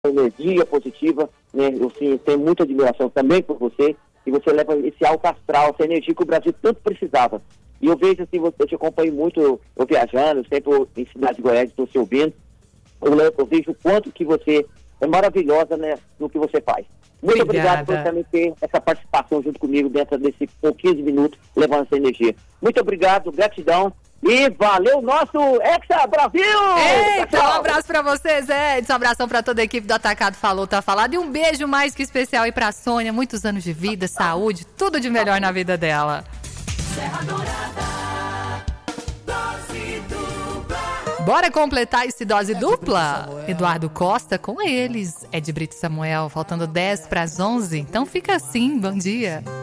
energia positiva, né? Eu sim, tenho muita admiração também por você, e você leva esse alto astral, essa energia que o Brasil tanto precisava. E eu vejo assim, eu te acompanho muito, eu viajando, sempre em Cidade de Goiás, estou te ouvindo, eu vejo o quanto que você é maravilhosa, né, no que você faz. Muito obrigado por também ter essa participação junto comigo dentro desse com 15 minutos, levando essa energia. Muito obrigado, gratidão. E valeu nosso Hexa Brasil! Eita, um abraço pra vocês, Edson. Um abração pra toda a equipe do Atacado Falou, Tá Falado. E um beijo mais que especial aí pra Sônia. Muitos anos de vida, saúde, tudo de melhor na vida dela. Serra Dourada, dose dupla. Bora completar esse dose dupla? Eduardo Costa com eles. Ed Brito Samuel, faltando 10 para as 11. Então fica assim, bom dia.